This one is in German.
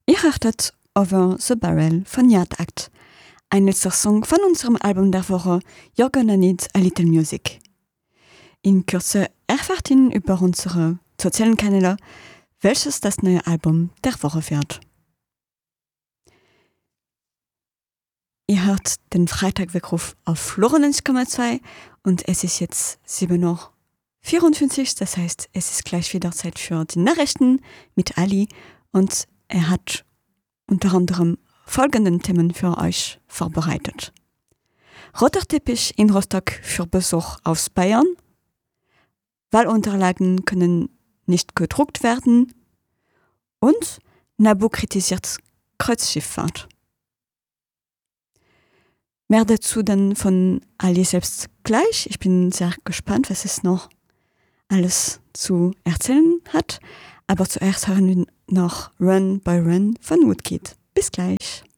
Ihr hörtet Over the Barrel von Yard Act, ein letzter Song von unserem Album der Woche You're Gonna Need a Little Music. In Kürze erfahrt ihr über unsere sozialen Kanäle, welches das neue Album der Woche wird. Ihr hört den Freitagweckruf auf 94,2 und es ist jetzt 7:54 Uhr, das heißt, es ist gleich wieder Zeit für die Nachrichten mit Ali und er hat unter anderem folgenden Themen für euch vorbereitet. Roter Teppich in Rostock für Besuch aus Bayern. Wahlunterlagen können nicht gedruckt werden. Und NABU kritisiert Kreuzschifffahrt. Mehr dazu dann von Ali selbst gleich. Ich bin sehr gespannt, was es noch alles zu erzählen hat. Aber zuerst hören wir noch Run by Run von Woodkid. Bis gleich.